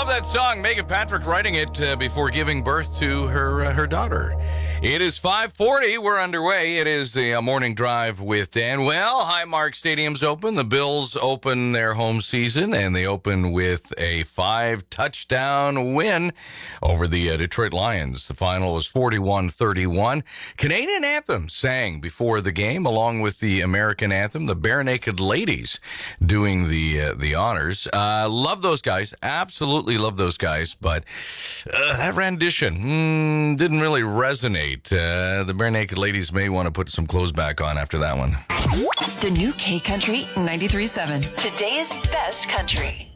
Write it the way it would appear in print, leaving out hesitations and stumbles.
love that song. Megan Patrick writing it before giving birth to her daughter. It is 5:40. We're underway. It is the morning drive with Dan. Well, Highmark Stadium's open. The Bills open their home season, and they open with a 5-touchdown win over the Detroit Lions. The final was 41-31. Canadian anthem sang before the game, along with the American anthem. The Bare Naked Ladies doing the honors. Love those guys. Absolutely love those guys. But that rendition didn't really resonate. The Bare Naked Ladies may want to put some clothes back on after that one. The new K Country 93.7. Today's best country.